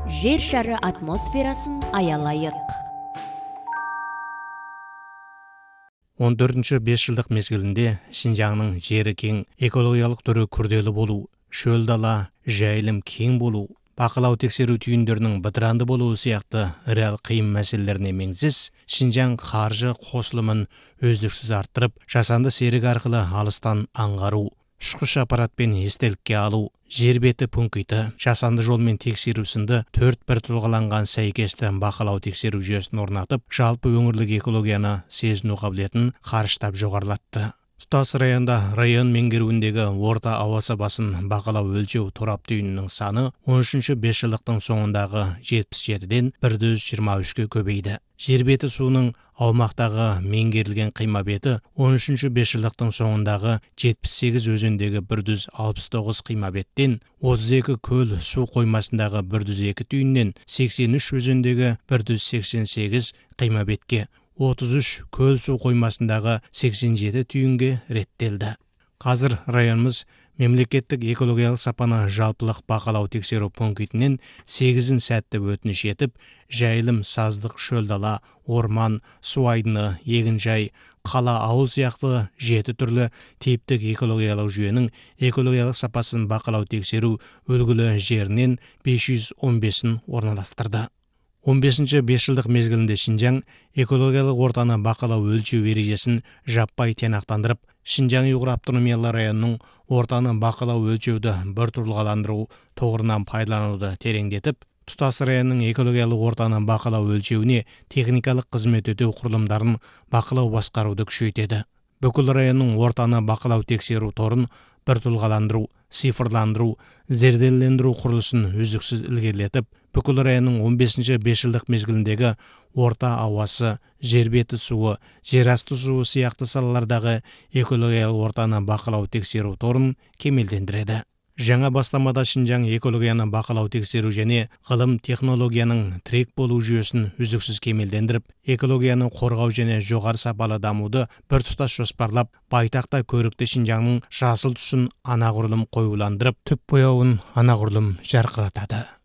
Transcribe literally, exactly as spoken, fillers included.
жер шары атмосферасын аялайық. он төртінші бес жылдық мезгілінде Шинжаңның жері кең, экологиялық түрі күрделі болу, шөл дала, жайылым кең болу, бақылау тексеру түйіндерінің бытыранды болуы сияқты реал қиын мәселелеріне меңзес, Шинжаң қаржы қосылымын өздіксіз арттырып, жасанды серік арқылы алыстан аңғару, ұшқыш аппаратпен естелікке алу, жер беті пункті, жасанды жолмен тексеру сынды төрт бір тұлғаланған сәйкесті бақылау тексеру жүйесін орнатып, жалпы өңірлік экологияны сезіну қабілетін қарыштап жоғарылатты. Тұтас районда район меңгеруіндегі орта ауа сапасын бақылау өлшеу торап түйінінің саны он үшінші бес жылдықтың соңындағы жетпіс жетіден бір жүз жиырма үшке көбейді. Жер беті суының аумақтағы меңгерілген қима беті он үшінші бес жылдықтың соңындағы жетпіс сегіз өзендегі бір жүз алпыс тоғыз қима беттен, отыз екі көл су қоймасындағы бір жүз екі түйіннен, сексен үш өзендегі бір жүз сексен сегіз қима бетке, отыз үш көл су қоймасындағы сексен жеті түйінге реттелді. Қазір районымыз мемлекеттік экологиялық сапаны жалпылық бақылау тексеру пунктінен сегізін сәтті өтініш етіп, жайылым, саздық, шөл дала, орман, су айдыны, егінжай, қала, ауыл сияқты жеті түрлі типтік экологиялық жүйенің экологиялық сапасын бақылау тексеру үлгілі жерінен бес жүз он бесін орналастырды. он бесінші бес жылдық мезгілінде Шинжаң экологиялық ортаны бақылау өлшеу ережесін жаппай тиянақтандырып, Шинжаң ұйғыр автономиялы районының ортаны бақылау өлшеуді бір тұлғаландыру тоғырынан пайдалануды тереңдетіп, тұтас районның экологиялық ортаны бақылау өлшеуіне техникалық қызмет ету құрылымдарын бақылау басқаруды күшейтеді. Бүкіл районның ортаны бақылау тексеру торын бір тұлғаландыру, цифрландыру, зерделендіру құрылысын үздіксіз ілгерілетіп, бүкіл районның он бесінші бес жылдық мезгіліндегі орта ауасы, жер беті суы, жер асты суы сияқты салалардағы экологиялық ортаны бақылау тексеру торын кемелдендіреді. Жаңа бастамада Шинжаң экологияны бақылау тексеру және ғылым технологияның тірек болу жүйесін үздіксіз кемелдендіріп, экологияны қорғау және жоғары сапалы дамуды бір тұтас жоспарлап, байтақта көрікті Шинжаңның жасыл түсін анағұрлым қоюландырып, түп бояуын анағұрлым жарқыратады.